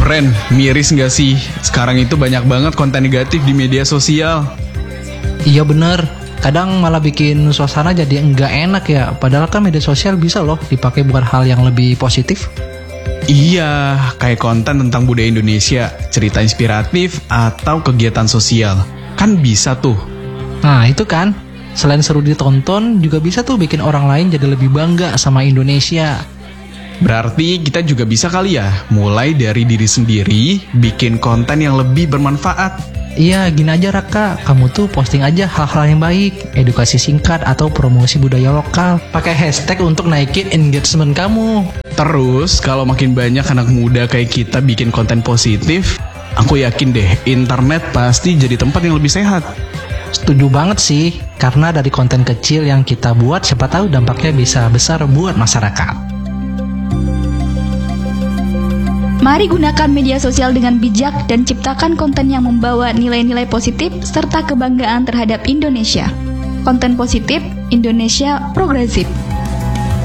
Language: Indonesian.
Ren, miris gak sih? Sekarang itu banyak banget konten negatif di media sosial. Iya bener, kadang malah bikin suasana jadi enggak enak ya. Padahal kan media sosial bisa loh dipakai buat hal yang lebih positif. Iya, kayak konten tentang budaya Indonesia, cerita inspiratif, atau kegiatan sosial. Kan bisa tuh. Nah itu kan, selain seru ditonton, juga bisa tuh bikin orang lain jadi lebih bangga sama Indonesia. Berarti kita juga bisa kali ya, mulai dari diri sendiri, bikin konten yang lebih bermanfaat. Iya, gini aja Raka, kamu tuh posting aja hal-hal yang baik, edukasi singkat atau promosi budaya lokal. Pakai hashtag untuk naikin engagement kamu. Terus, kalau makin banyak anak muda kayak kita bikin konten positif, aku yakin deh, internet pasti jadi tempat yang lebih sehat. Setuju banget sih, karena dari konten kecil yang kita buat, siapa tahu dampaknya bisa besar buat masyarakat. Mari gunakan media sosial dengan bijak dan ciptakan konten yang membawa nilai-nilai positif serta kebanggaan terhadap Indonesia. Konten positif Indonesia progresif.